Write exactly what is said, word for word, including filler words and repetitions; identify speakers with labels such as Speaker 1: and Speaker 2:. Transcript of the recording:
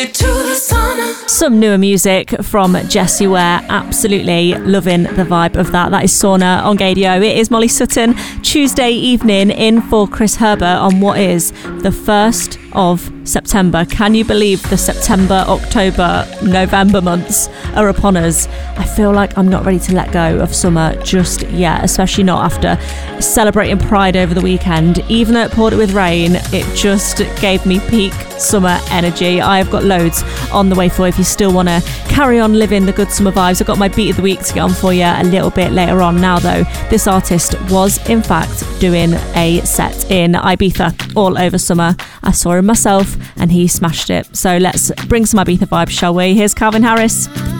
Speaker 1: you to the sauna.
Speaker 2: Some newer music from Jessie Ware. Absolutely loving the vibe of that. That is Sauna on Gadio. It is Molly Sutton. Tuesday evening in for Chris Herbert on what is the first of September. Can you believe the September, October, November months are upon us? I feel like I'm not ready to let go of summer just yet, especially not after celebrating Pride over the weekend. Even though it poured it with rain, it just gave me peak summer energy. I've got loads on the way for you if you still want to carry on living the good summer vibes. I've got my beat of the week to get on for you a little bit later on. Now though, this artist was in fact doing a set in Ibiza all over summer. I saw him myself and he smashed it. So let's bring some Ibiza vibes, shall we? Here's Calvin Harris.